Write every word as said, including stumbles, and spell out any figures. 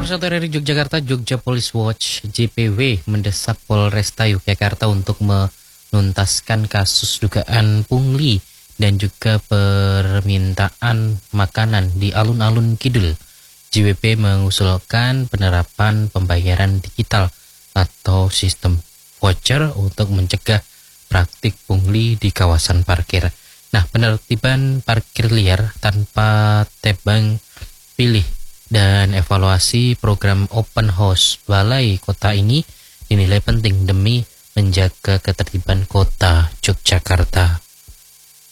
Persatuan R I Yogyakarta, Jogja Police Watch J P W mendesak Polresta Yogyakarta untuk menuntaskan kasus dugaan pungli dan juga permintaan makanan di alun-alun Kidul. J W P mengusulkan penerapan pembayaran digital atau sistem voucher untuk mencegah praktik pungli di kawasan parkir. Nah, penertiban parkir liar tanpa tebang pilih dan evaluasi program open house Balai Kota ini dinilai penting demi menjaga ketertiban kota Yogyakarta.